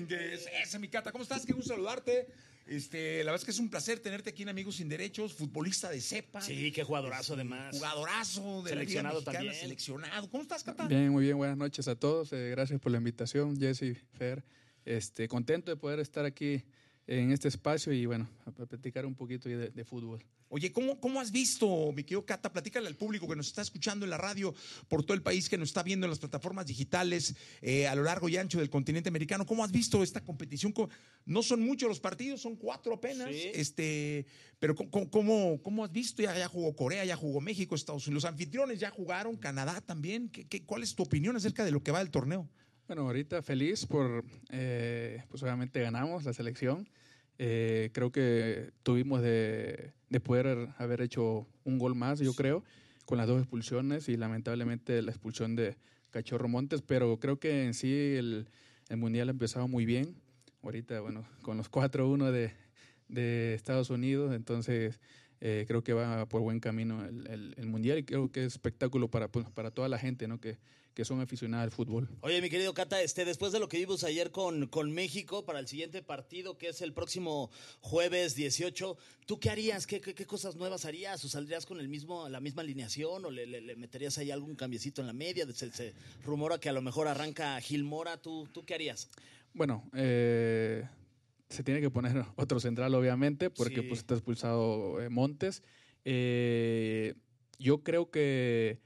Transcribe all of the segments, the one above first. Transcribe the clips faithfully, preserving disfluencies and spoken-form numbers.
Ese, mi Cata, ¿cómo estás? Qué gusto saludarte. Este, la verdad es que es un placer tenerte aquí en Amigos Sin Derechos, futbolista de cepa. Sí, qué jugadorazo además. Jugadorazo de seleccionado la Liga Mexicana, también. Seleccionado. ¿Cómo estás, Cata? Bien, muy bien. Buenas noches a todos. Eh, gracias por la invitación, Jesse, Fer. Este, contento de poder estar aquí en este espacio y bueno, a platicar un poquito de, de fútbol. Oye, ¿cómo, ¿cómo has visto, mi querido Cata? Platícale al público que nos está escuchando en la radio por todo el país, que nos está viendo en las plataformas digitales eh, a lo largo y ancho del continente americano. ¿Cómo has visto esta competición? No son muchos los partidos, son cuatro apenas. Sí. Este, pero ¿cómo, cómo, cómo has visto? Ya, ya jugó Corea, ya jugó México, Estados Unidos. Los anfitriones ya jugaron, Canadá también. ¿Qué, qué, ¿Cuál es tu opinión acerca de lo que va del torneo? Bueno, ahorita feliz por, eh, pues obviamente ganamos la selección. Eh, creo que tuvimos de, de poder haber hecho un gol más, yo creo, con las dos expulsiones y lamentablemente la expulsión de Cachorro Montes, pero creo que en sí el, el Mundial ha empezado muy bien. Ahorita, bueno, con los cuatro uno de, de Estados Unidos, entonces eh, creo que va por buen camino el, el, el Mundial y creo que es espectáculo para, pues, para toda la gente, ¿no? que que son aficionados al fútbol. Oye, mi querido Cata, este, después de lo que vimos ayer con, con México para el siguiente partido, que es el próximo jueves dieciocho, ¿tú qué harías? ¿Qué, qué, qué cosas nuevas harías? ¿O saldrías con el mismo, la misma alineación? ¿O le, le, le meterías ahí algún cambiecito en la media? Se, se rumora que a lo mejor arranca Gil Mora. ¿Tú, tú qué harías? Bueno, eh, se tiene que poner otro central, obviamente, porque sí. pues está expulsado eh, Montes. Eh, yo creo que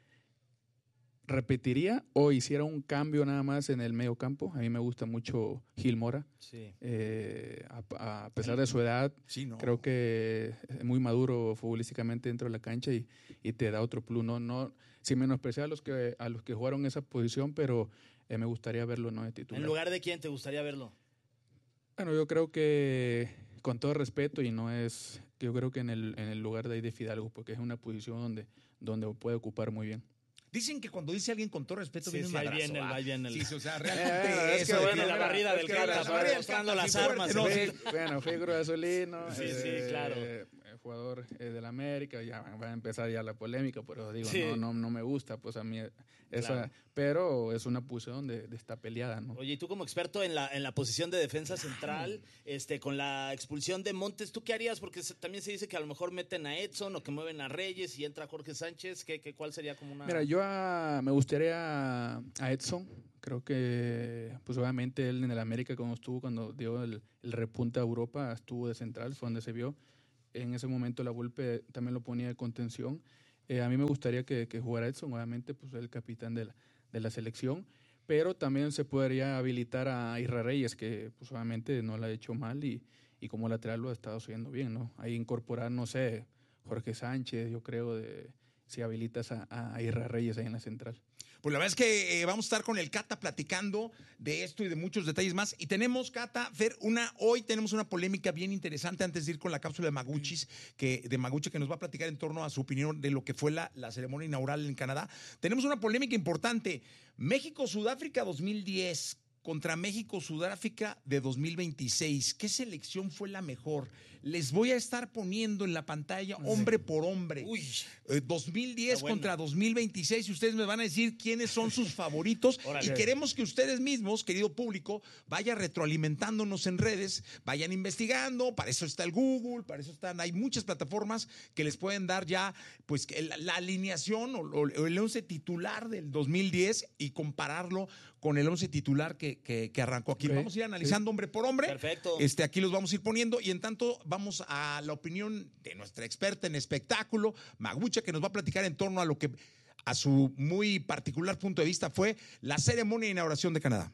repetiría o hiciera un cambio nada más en el medio campo. A mí me gusta mucho Gil Mora. Sí. Eh, a, a pesar de su edad, sí, no. creo que es muy maduro futbolísticamente dentro de la cancha y, y te da otro plus. No, no, sin menospreciar a los que, a los que jugaron esa posición, pero eh, me gustaría verlo no de titular. ¿En lugar de quién te gustaría verlo? Bueno, yo creo que con todo respeto y no es, yo creo que en el, en el lugar de ahí de Fidalgo, porque es una posición donde, donde puede ocupar muy bien. Dicen que cuando dice alguien con todo respeto, sí, viene sí, un madrazo. Ahí viene el, ahí viene el... Sí, o sea, realmente eh, es que bueno, la barrida del Cata, mostrando las armas. No, sí. Bueno, fui Cruz Azulino. Sí, eh, sí, claro. Eh, jugador eh, del América, ya va a empezar ya la polémica, pero digo, sí. no, no, no me gusta, pues a mí esa, claro. pero es una posición donde está peleada, ¿no? Oye, y tú como experto en la, en la posición de defensa central, este, con la expulsión de Montes, ¿tú qué harías? Porque se, también se dice que a lo mejor meten a Edson o que mueven a Reyes y entra Jorge Sánchez, ¿qué, qué, ¿cuál sería como una...? Mira, yo a, me gustaría a Edson, creo que pues obviamente él en el América cuando estuvo, cuando dio el, el repunte a Europa, estuvo de central, fue donde se vio. En ese momento la Volpe también lo ponía de contención. Eh, a mí me gustaría que, que jugara Edson, obviamente, pues el capitán de la, de la selección, pero también se podría habilitar a Isra Reyes, que pues obviamente no la ha hecho mal y, y como lateral lo ha estado haciendo bien, ¿no? Ahí incorporar, no sé, Jorge Sánchez, yo creo, de, si habilitas a, a Isra Reyes ahí en la central. Pues la verdad es que eh, vamos a estar con el Cata platicando de esto y de muchos detalles más. Y tenemos, Cata, Fer, una, hoy tenemos una polémica bien interesante antes de ir con la cápsula de Maguchis, que, de Maguchi, que nos va a platicar en torno a su opinión de lo que fue la, la ceremonia inaugural en Canadá. Tenemos una polémica importante. México-Sudáfrica dos mil diez contra México-Sudáfrica de dos mil veintiséis. ¿Qué selección fue la mejor? Les voy a estar poniendo en la pantalla hombre por hombre. Uy. Eh, dos mil diez bueno. contra dos mil veintiséis y ustedes me van a decir quiénes son sus favoritos. Y queremos que ustedes mismos, querido público, vayan retroalimentándonos en redes, vayan investigando. Para eso está el Google, para eso están, hay muchas plataformas que les pueden dar ya pues la, la alineación o, o el once titular del dos mil diez y compararlo con el once titular que, que, que arrancó aquí. Okay. Vamos a ir analizando sí. hombre por hombre. Perfecto. Este, aquí los vamos a ir poniendo y en tanto vamos a la opinión de nuestra experta en espectáculo, Magucha, que nos va a platicar en torno a lo que a su muy particular punto de vista fue la ceremonia de inauguración de Canadá.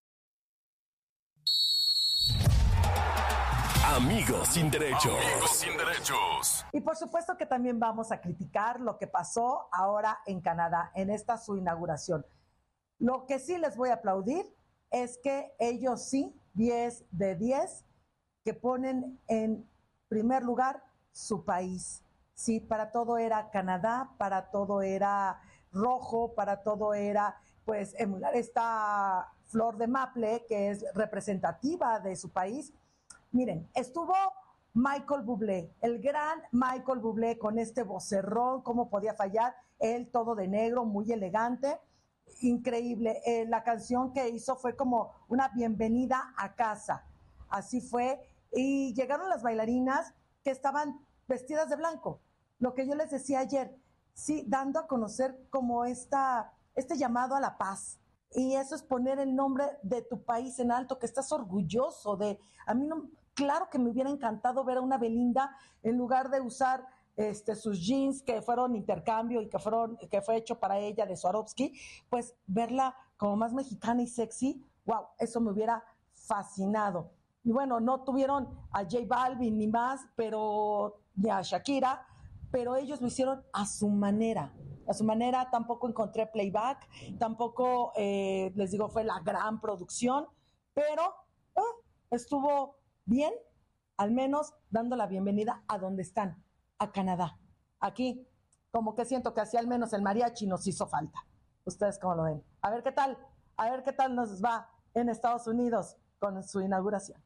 Amigos sin derechos. Amigos sin derechos. Y por supuesto que también vamos a criticar lo que pasó ahora en Canadá, en esta su inauguración. Lo que sí les voy a aplaudir es que ellos sí, diez de diez, que ponen en primer lugar su país. Sí, para todo era Canadá, para todo era rojo, para todo era, pues, emular esta flor de maple que es representativa de su país. Miren, estuvo Michael Bublé, el gran Michael Bublé con este vocerrón, cómo podía fallar, él todo de negro, muy elegante. increíble. Eh, la canción que hizo fue como una bienvenida a casa. Así fue. Y llegaron las bailarinas que estaban vestidas de blanco. Lo que yo les decía ayer, sí, dando a conocer como esta, este llamado a la paz. Y eso es poner el nombre de tu país en alto, que estás orgulloso de... A mí no... Claro que me hubiera encantado ver a una Belinda en lugar de usar este, sus jeans que fueron intercambio y que, fueron, que fue hecho para ella de Swarovski, pues verla como más mexicana y sexy, wow, eso me hubiera fascinado. Y bueno, no tuvieron a J Balvin ni más, pero ni a Shakira, pero ellos lo hicieron a su manera. A su manera, tampoco encontré playback, tampoco, eh, les digo, fue la gran producción, pero eh, estuvo bien, al menos dando la bienvenida a donde están, a Canadá. Aquí, como que siento que así al menos el mariachi nos hizo falta. ¿Ustedes cómo lo ven? A ver qué tal, a ver qué tal nos va en Estados Unidos con su inauguración.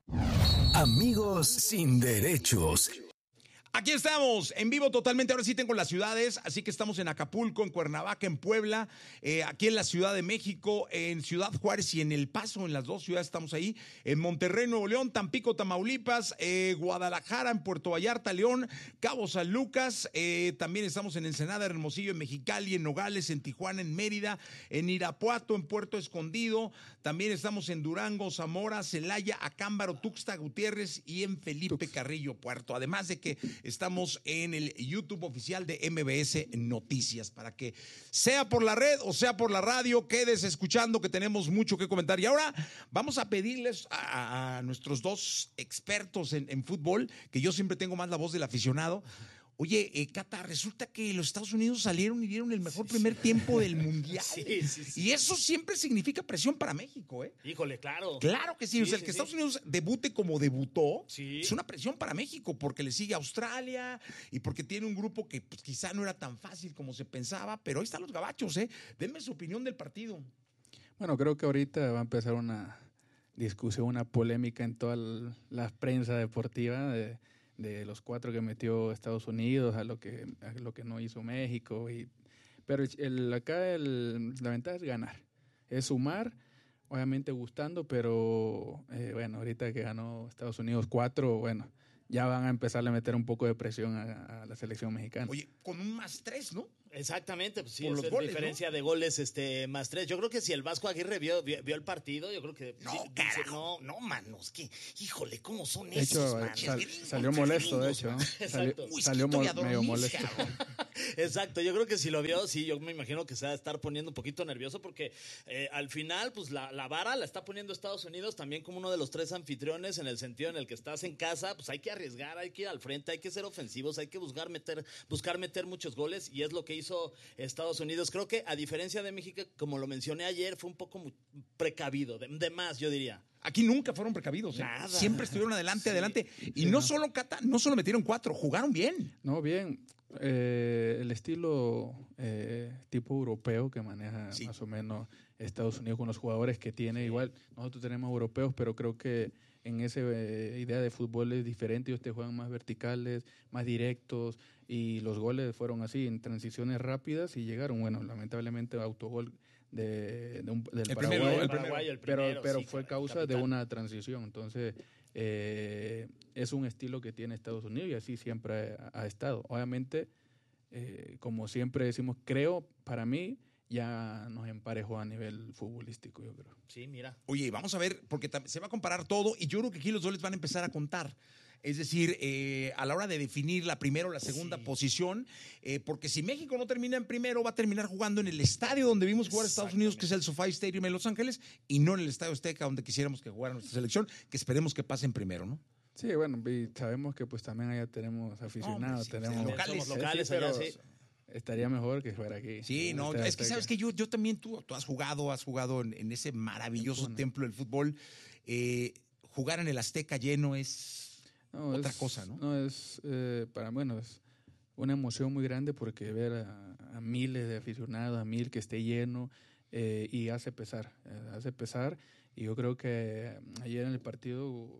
Amigos sin derechos. Aquí estamos, en vivo totalmente. Ahora sí tengo las ciudades, así que estamos en Acapulco, en Cuernavaca, en Puebla, eh, aquí en la Ciudad de México, en Ciudad Juárez y en El Paso, en las dos ciudades estamos ahí, en Monterrey, Nuevo León, Tampico, Tamaulipas, eh, Guadalajara, en Puerto Vallarta, León, Cabo San Lucas, eh, también estamos en Ensenada, Hermosillo, en Mexicali, en Nogales, en Tijuana, en Mérida, en Irapuato, en Puerto Escondido, también estamos en Durango, Zamora, Celaya, Acámbaro, Tuxtla Gutiérrez y en Felipe Carrillo Puerto, además de que estamos en el YouTube oficial de M B S Noticias, para que sea por la red o sea por la radio, quedes escuchando, que tenemos mucho que comentar. Y ahora vamos a pedirles a, a nuestros dos expertos en, en fútbol, que yo siempre tengo más la voz del aficionado. Oye, eh, Cata, resulta que los Estados Unidos salieron y dieron el mejor sí, primer sí. tiempo del Mundial. Sí, sí, sí. Y eso siempre significa presión para México, ¿eh? Híjole, claro. Claro que sí. sí o sea, el sí, que sí. Estados Unidos debute como debutó sí. es una presión para México, porque le sigue a Australia y porque tiene un grupo que pues, quizá no era tan fácil como se pensaba, pero ahí están los gabachos, ¿eh? Denme su opinión del partido. Bueno, creo que ahorita va a empezar una discusión, una polémica en toda la prensa deportiva de... de los cuatro que metió Estados Unidos a lo que a lo que no hizo México y pero el, acá el, la ventaja es ganar, es sumar, obviamente gustando, pero eh, bueno, ahorita que ganó Estados Unidos cuatro, bueno, ya van a empezar a meter un poco de presión a, a la selección mexicana. Oye, con un más tres, ¿no? Exactamente, pues sí, Por es los goles, diferencia ¿no? de goles este, más tres. Yo creo que si el Vasco Aguirre vio, vio, vio el partido, yo creo que... No, dice, carajo, no, no, manos, que, híjole, ¿cómo son de esos, hecho, man? sal, salió molesto, de hecho, ¿no? Salió, salió mo medio molesto. Exacto, yo creo que si lo vio, sí, yo me imagino que se va a estar poniendo un poquito nervioso porque eh, al final, pues la, la vara la está poniendo Estados Unidos también como uno de los tres anfitriones, en el sentido en el que estás en casa, pues hay que arriesgar, hay que ir al frente, hay que ser ofensivos, hay que buscar meter, buscar meter muchos goles, y es lo que hizo Estados Unidos. Creo que a diferencia de México, como lo mencioné ayer, fue un poco precavido, de, de más, yo diría. Aquí nunca fueron precavidos, ¿eh? Nada. Siempre estuvieron adelante, Sí. adelante. Y Sí, no, no solo, Cata, no solo metieron cuatro, jugaron bien. No, bien. Eh, el estilo eh, tipo europeo que maneja sí. más o menos Estados Unidos con los jugadores que tiene. Sí. Igual nosotros tenemos europeos, pero creo que en esa eh, idea de fútbol es diferente. Ellos te juegan más verticales, más directos, y los goles fueron así, en transiciones rápidas, y llegaron, bueno, lamentablemente autogol de, de un, del el Paraguay, primero, el Paraguay, el pero, primero, pero sí, fue caray, causa capitán. de una transición. Entonces eh, es un estilo que tiene Estados Unidos y así siempre ha, ha estado. Obviamente, eh, como siempre decimos, creo, para mí ya nos emparejó a nivel futbolístico, yo creo. Sí, mira. Oye, vamos a ver, porque se va a comparar todo, y yo creo que aquí los goles van a empezar a contar. Es decir, eh, a la hora de definir la primera o la segunda sí. posición, eh, porque si México no termina en primero, va a terminar jugando en el estadio donde vimos jugar a Estados Unidos, que es el SoFi Stadium en Los Ángeles, y no en el Estadio Azteca, donde quisiéramos que jugara nuestra selección, que esperemos que pasen primero, ¿no? Sí, bueno, y sabemos que pues también allá tenemos aficionados, no, sí, tenemos locales, locales sí, allá, sí. Estaría mejor que fuera aquí. Sí, no, es que sabes que yo, yo también, tú, tú has jugado, has jugado en, en ese maravilloso bueno. templo del fútbol. Eh, jugar en el Azteca lleno es no, otra es, cosa, ¿no? No, es, eh, para, bueno, es una emoción muy grande porque ver a, a miles de aficionados, a mil que esté lleno, eh, y hace pesar, eh, hace pesar. Y yo creo que ayer en el partido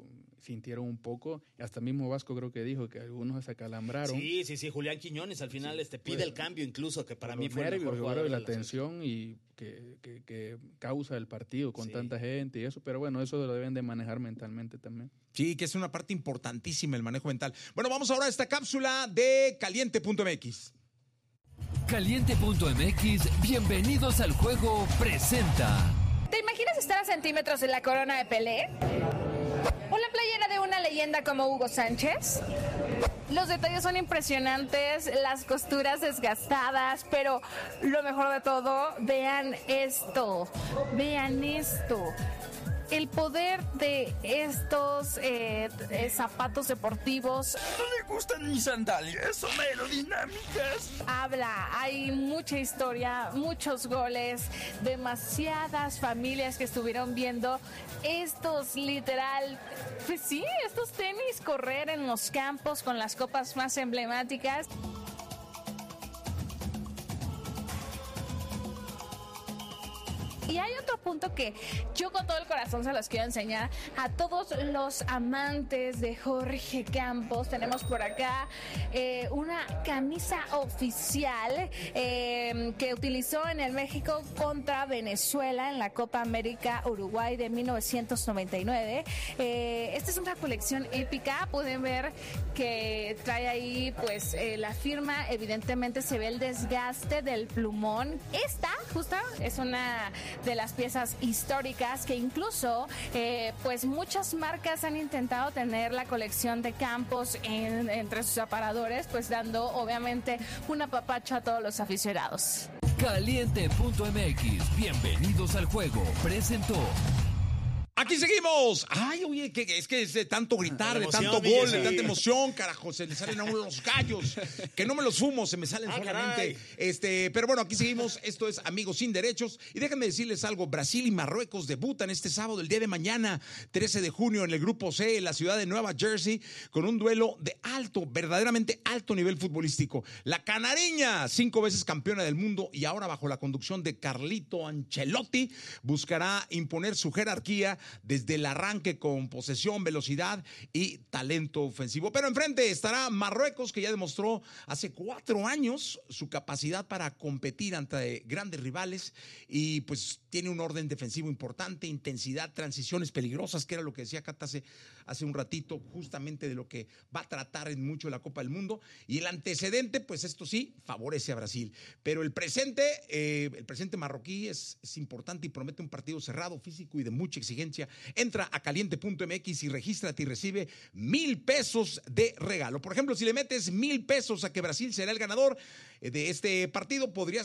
sintieron un poco, hasta mismo Vasco creo que dijo que algunos se acalambraron. Sí, sí, sí, Julián Quiñones al final sí, este, pide pues, el cambio incluso, que para por mí los fue nervios, el mejor yo jugador creo, de la la selección. tensión y que, que, que causa el partido con Sí. tanta gente y eso, pero bueno, eso lo deben de manejar mentalmente también. Sí, que es una parte importantísima el manejo mental. Bueno, vamos ahora a esta cápsula de caliente punto m x. Caliente punto m x, bienvenidos al juego, presenta. ¿Te imaginas estar a centímetros de la corona de Pelé? ¿O la playera de una leyenda como Hugo Sánchez? Los detalles son impresionantes, las costuras desgastadas, pero lo mejor de todo, vean esto, vean esto. El poder de estos eh, eh, zapatos deportivos. ¿No le gustan mis sandalias? Son aerodinámicas. Habla, hay mucha historia, muchos goles, demasiadas familias que estuvieron viendo estos literal, pues sí, estos tenis correr en los campos con las copas más emblemáticas. Y hay otro punto que yo con todo el corazón se los quiero enseñar a todos los amantes de Jorge Campos. Tenemos por acá eh, una camisa oficial eh, que utilizó en el México contra Venezuela en la Copa América Uruguay de mil novecientos noventa y nueve. Eh, esta es una colección épica. Pueden ver que trae ahí pues eh, la firma. Evidentemente se ve el desgaste del plumón. Esta justo es una de las piezas históricas que incluso eh, pues muchas marcas han intentado tener la colección de Campos en, entre sus aparadores, pues dando obviamente un apapacho a todos los aficionados. Caliente punto m x, bienvenidos al juego, presentó. Aquí seguimos. Ay, oye, que, es que es de tanto gritar, de emoción, tanto Miguel, gol, de sí. tanta emoción, carajo, se le salen a uno los gallos. Que no me los fumo, se me salen Ah, solamente. caray. Este, pero bueno, aquí seguimos. Esto es Amigos Sin Derechos. Y déjenme decirles algo: Brasil y Marruecos debutan este sábado, el día de mañana, trece de junio, en el Grupo C, en la ciudad de Nueva Jersey, con un duelo de alto, verdaderamente alto nivel futbolístico. La canareña, cinco veces campeona del mundo y ahora bajo la conducción de Carlito Ancelotti, buscará imponer su jerarquía desde el arranque con posesión, velocidad y talento ofensivo. Pero enfrente estará Marruecos, que ya demostró hace cuatro años su capacidad para competir ante grandes rivales y pues tiene un orden defensivo importante, intensidad, transiciones peligrosas, que era lo que decía Cata hace, hace un ratito, justamente de lo que va a tratar en mucho la Copa del Mundo. Y el antecedente, pues esto sí, favorece a Brasil. Pero el presente, eh, el presente marroquí es, es importante y promete un partido cerrado, físico y de mucha exigencia. Entra a caliente punto m x y regístrate y recibe mil pesos de regalo. Por ejemplo, si le metes mil pesos a que Brasil será el ganador de este partido, podrías